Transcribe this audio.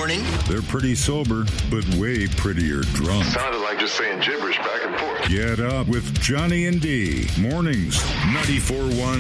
morning. They're pretty sober, but way prettier drunk. Sounded like just saying gibberish back and forth. Get up with Johnny and D. Mornings, 94.1